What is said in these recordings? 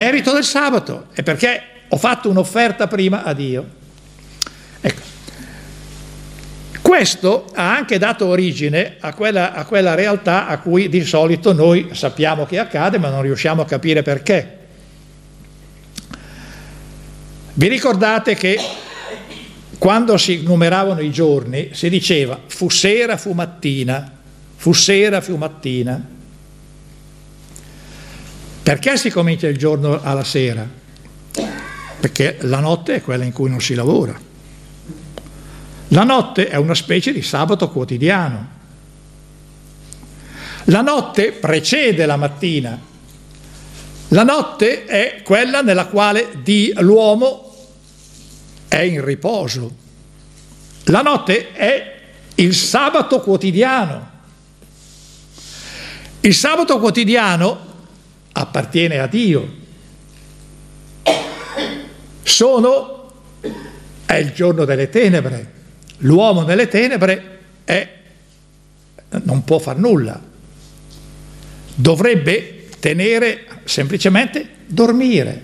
merito del sabato, è perché ho fatto un'offerta prima a Dio. Ecco, questo ha anche dato origine a quella realtà a cui di solito noi sappiamo che accade, ma non riusciamo a capire perché. Vi ricordate che quando si numeravano i giorni si diceva fu sera, fu mattina, fu sera, fu mattina. Perché si comincia il giorno alla sera? Perché la notte è quella in cui non si lavora. La notte è una specie di sabato quotidiano. La notte precede la mattina. La notte è quella nella quale l'uomo è in riposo. La notte è il sabato quotidiano. Il sabato quotidiano appartiene a Dio. È il giorno delle tenebre. L'uomo nelle tenebre non può far nulla. Dovrebbe semplicemente dormire.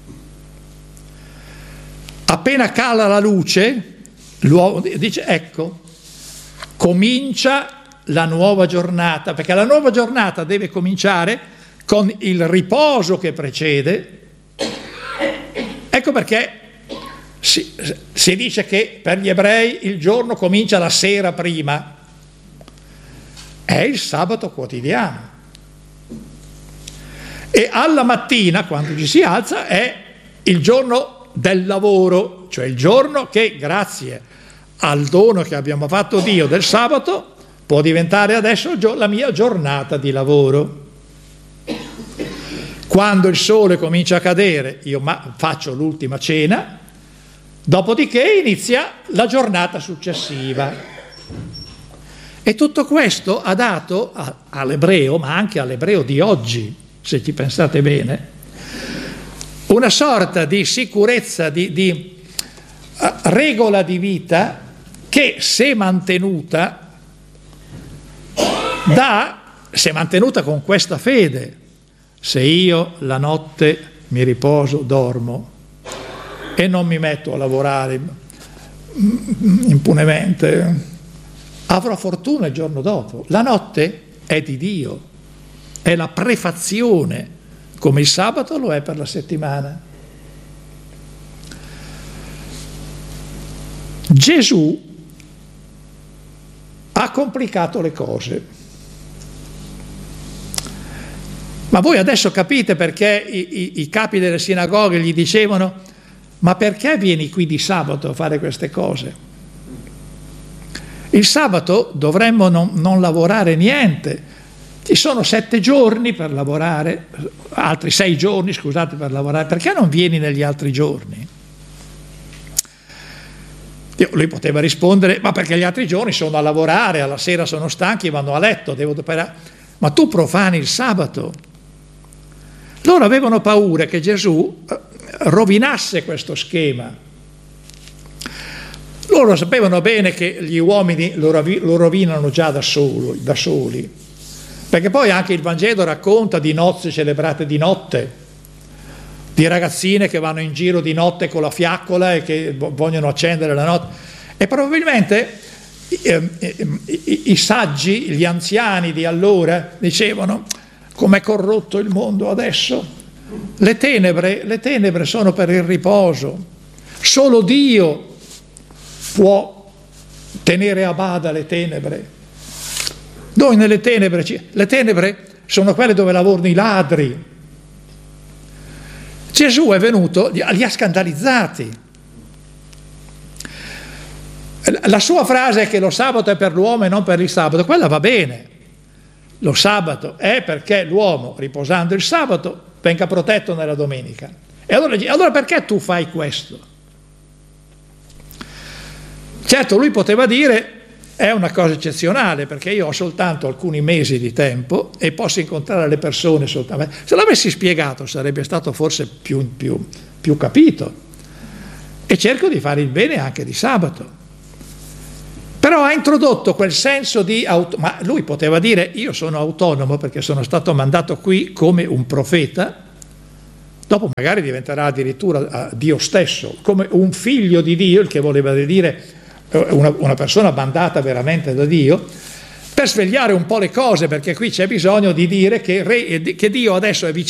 Appena cala la luce, l'uomo dice ecco, comincia la nuova giornata, perché la nuova giornata deve cominciare con il riposo che precede. Ecco perché si dice che per gli ebrei il giorno comincia la sera prima. È il sabato quotidiano. E alla mattina, quando ci si alza, è il giorno del lavoro, cioè il giorno che, grazie al dono che abbiamo fatto Dio del sabato, può diventare adesso la mia giornata di lavoro. Quando il sole comincia a cadere, io faccio l'ultima cena, dopodiché inizia la giornata successiva. E tutto questo ha dato all'ebreo, ma anche all'ebreo di oggi, se ci pensate bene, una sorta di sicurezza, di regola di vita che, se mantenuta con questa fede, se io la notte mi riposo, dormo e non mi metto a lavorare impunemente, avrò fortuna il giorno dopo. La notte è di Dio, è la prefazione, come il sabato lo è per la settimana. Gesù ha complicato le cose. Ma voi adesso capite perché i capi delle sinagoghe gli dicevano: ma perché vieni qui di sabato a fare queste cose? Il sabato dovremmo non lavorare niente. Ci sono 7 giorni per lavorare, altri 6 giorni, scusate, per lavorare. Perché non vieni negli altri giorni? Lui poteva rispondere: ma perché gli altri giorni sono a lavorare, alla sera sono stanchi, vanno a letto, devo operare. Ma tu profani il sabato. Loro avevano paura che Gesù rovinasse questo schema. Loro sapevano bene che gli uomini lo rovinano già da soli, perché poi anche il Vangelo racconta di nozze celebrate di notte, di ragazzine che vanno in giro di notte con la fiaccola e che vogliono accendere la notte. E probabilmente i saggi, gli anziani di allora dicevano: com'è corrotto il mondo adesso? Le tenebre sono per il riposo. Solo Dio può tenere a bada le tenebre. Noi nelle tenebre, le tenebre sono quelle dove lavorano i ladri. Gesù è venuto, li ha scandalizzati. La sua frase è che lo sabato è per l'uomo e non per il sabato, quella va bene. Lo sabato è perché l'uomo, riposando il sabato, venga protetto nella domenica. E allora perché tu fai questo? Certo, lui poteva dire: è una cosa eccezionale, perché io ho soltanto alcuni mesi di tempo e posso incontrare le persone soltanto. Se l'avessi spiegato sarebbe stato forse più capito. E cerco di fare il bene anche di sabato. Però ha introdotto quel senso di ma lui poteva dire: io sono autonomo perché sono stato mandato qui come un profeta, dopo magari diventerà addirittura Dio stesso, come un figlio di Dio, il che voleva dire una persona bandata veramente da Dio, per svegliare un po' le cose, perché qui c'è bisogno di dire che Dio adesso è vicino